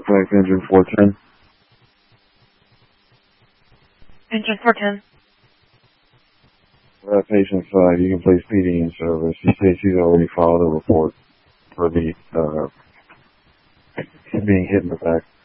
Fairfax engine 410. Engine 410. For that patient's side, you can place PD in service. She says she's already filed a report for the being hit in the back.